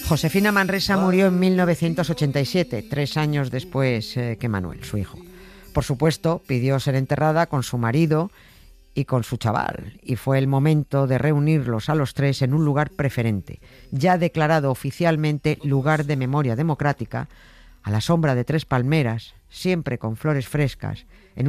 Josefina Manresa murió en 1987, 3 años después que Manuel, su hijo. Por supuesto, pidió ser enterrada con su marido y con su chaval, y fue el momento de reunirlos a los tres en un lugar preferente, ya declarado oficialmente lugar de memoria democrática, a la sombra de 3 palmeras, siempre con flores frescas, en